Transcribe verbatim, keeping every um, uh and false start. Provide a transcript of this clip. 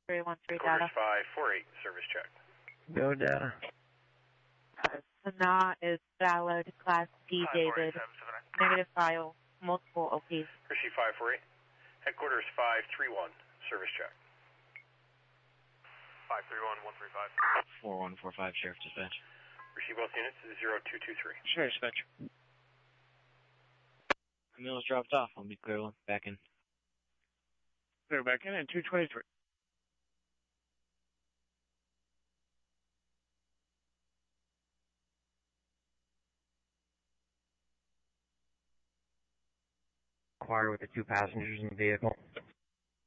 three one three Quarters data. five four eight, service check. Go data. Uh, Sanaa is valid, Class D, David. Negative file, multiple O Ps. Hershey five four eight. Headquarters five three one, service check. five three one, one three five. four one four five, Sheriff Dispatch. Receive both units, zero two two three. Sheriff Dispatch. Camille's dropped off. I'll be clear back in. Clear back in at two twenty-three. Inquire with the two passengers in the vehicle.